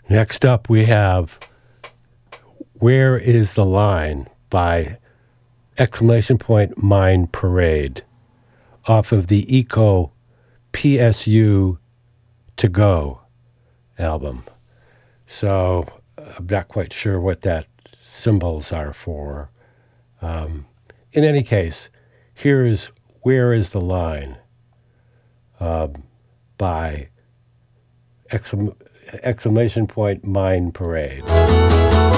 Next up, we have Where is the Line by Mind Parade off of the Eco PSU To Go album. So I'm not quite sure what that symbols are for. In any case, here is Where is the Line by Mind Parade.